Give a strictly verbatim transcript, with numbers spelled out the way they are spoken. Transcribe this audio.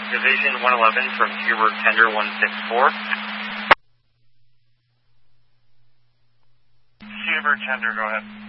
Division one eleven from Hubert Tender one six four. Hubert Tender, go ahead.